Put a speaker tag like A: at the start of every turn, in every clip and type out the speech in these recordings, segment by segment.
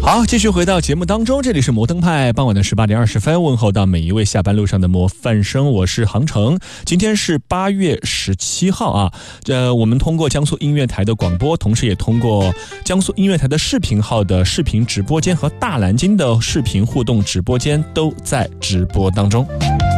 A: 好，继续回到节目当中，这里是摩登派，傍晚的18点20分，问候到每一位下班路上的模范生，我是航程。今天是8月17号啊，我们通过江苏音乐台的广播，同时也通过江苏音乐台的视频号的视频直播间和大蓝鲸的视频互动直播间都在直播当中。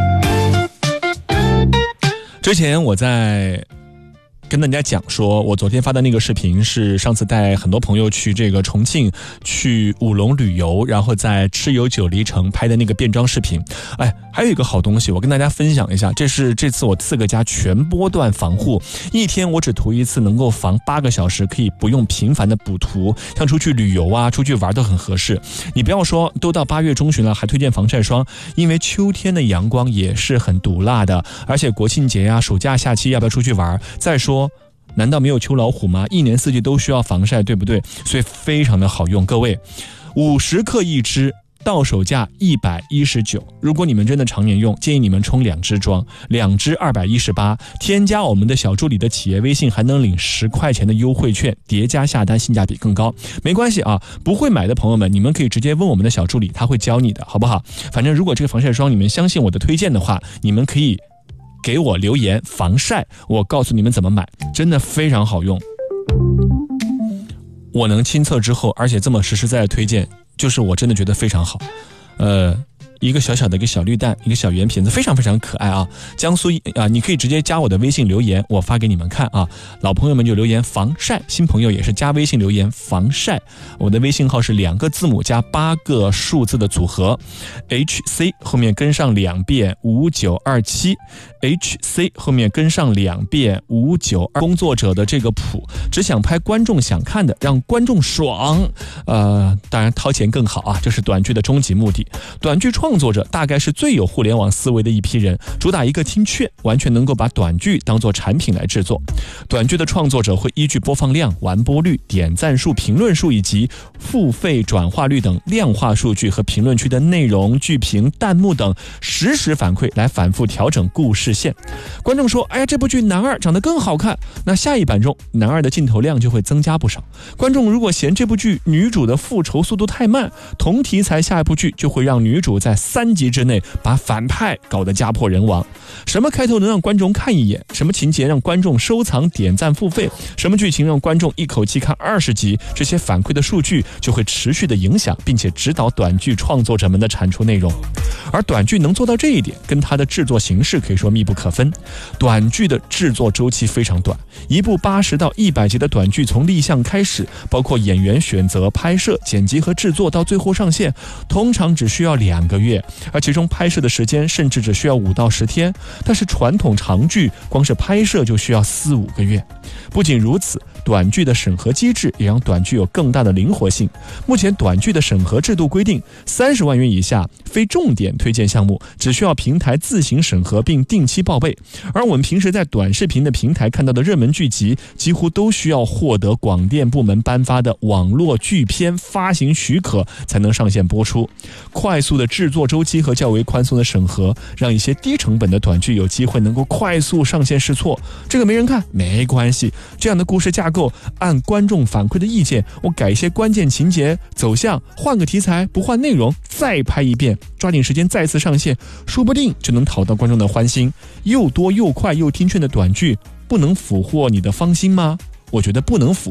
A: 之前我在跟大家讲说，我昨天发的那个视频是上次带很多朋友去这个重庆去武隆旅游，然后在蚩尤九黎城拍的那个变装视频。还有一个好东西我跟大家分享一下，这是这次我4个家全波段防护，一天我只涂一次，能够防8个小时，可以不用频繁的补涂，像出去旅游啊出去玩都很合适。你不要说都到8月中旬了还推荐防晒霜，因为秋天的阳光也是很毒辣的，而且国庆节啊暑假假期要不要出去玩，再说难道没有秋老虎吗？一年四季都需要防晒，对不对？所以非常的好用。各位，50克一支，到手价119。如果你们真的常年用，建议你们冲2支装，2支218。添加我们的小助理的企业微信，还能领10块钱的优惠券，叠加下单性价比更高。没关系啊，不会买的朋友们，你们可以直接问我们的小助理，他会教你的，好不好？反正如果这个防晒霜你们相信我的推荐的话，你们可以给我留言防晒，我告诉你们怎么买，真的非常好用。我能亲测之后，而且这么实实在在推荐，就是我真的觉得非常好。一个小小的一个小绿蛋，一个小圆瓶子，非常非常可爱啊！江苏你可以直接加我的微信留言，我发给你们看啊。老朋友们就留言防晒，新朋友也是加微信留言防晒。我的微信号是2个字母加8个数字的组合 ，HC 后面跟上2遍5927 ，HC 后面跟上2遍592。工作者的这个谱，只想拍观众想看的，让观众爽。当然掏钱更好啊，这是短剧的终极目的。短剧创作者大概是最有互联网思维的一批人，主打一个听劝，完全能够把短剧当作产品来制作。短剧的创作者会依据播放量、完播率、点赞数、评论数以及付费转化率等量化数据和评论区的内容、剧评、弹幕等实时反馈来反复调整故事线。观众说，哎呀，这部剧男二长得更好看，那下一版中男二的镜头量就会增加不少。观众如果嫌这部剧女主的复仇速度太慢，同题材下一部剧就会让女主在3集之内把反派搞得家破人亡。什么开头能让观众看一眼，什么情节让观众收藏点赞付费，什么剧情让观众一口气看20集，这些反馈的数据就会持续的影响并且指导短剧创作者们的产出内容。而短剧能做到这一点，跟它的制作形式可以说密不可分。短剧的制作周期非常短，一部80到100集的短剧从立项开始，包括演员选择、拍摄、剪辑和制作到最后上线，通常只需要2个月，而其中拍摄的时间甚至只需要5到10天。但是传统长剧光是拍摄就需要4、5个月。不仅如此，短剧的审核机制也让短剧有更大的灵活性。目前短剧的审核制度规定，30万元以下非重点推荐项目只需要平台自行审核并定期报备，而我们平时在短视频的平台看到的热门剧集几乎都需要获得广电部门颁发的网络剧片发行许可才能上线播出。快速的制作周期和较为宽松的审核，让一些低成本的短剧有机会能够快速上线试错。这个没人看没关系，这样的故事架构按观众反馈的意见，我改一些关键情节走向，换个题材不换内容，再拍一遍，抓紧时间再次上线，说不定就能讨到观众的欢心。又多又快又听劝的短剧，不能俘获你的芳心吗？我觉得不能俘